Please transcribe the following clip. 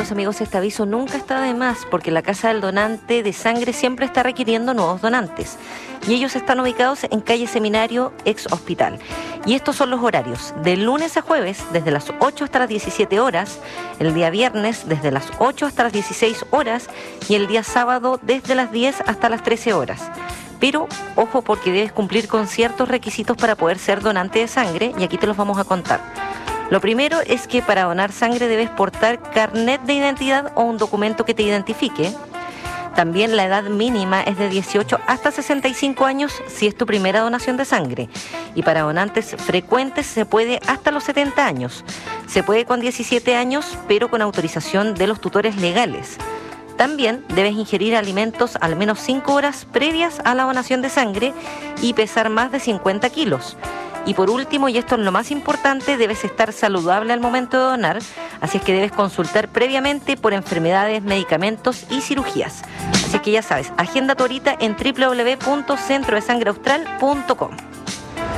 Queridos amigos, este aviso nunca está de más porque la Casa del Donante de Sangre siempre está requiriendo nuevos donantes. Y ellos están ubicados en calle Seminario, ex Hospital. Y estos son los horarios: de lunes a jueves, desde las 8 hasta las 17 horas, el día viernes, desde las 8 hasta las 16 horas, y el día sábado, desde las 10 hasta las 13 horas. Pero, ojo, porque debes cumplir con ciertos requisitos para poder ser donante de sangre, y aquí te los vamos a contar. Lo primero es que para donar sangre debes portar carnet de identidad o un documento que te identifique. También la edad mínima es de 18 hasta 65 años si es tu primera donación de sangre. Y para donantes frecuentes se puede hasta los 70 años. Se puede con 17 años, pero con autorización de los tutores legales. También debes ingerir alimentos al menos 5 horas previas a la donación de sangre y pesar más de 50 kilos. Y por último, y esto es lo más importante, debes estar saludable al momento de donar, así es que debes consultar previamente por enfermedades, medicamentos y cirugías. Así que ya sabes, agenda tu horita en www.centrodesangreaustral.com.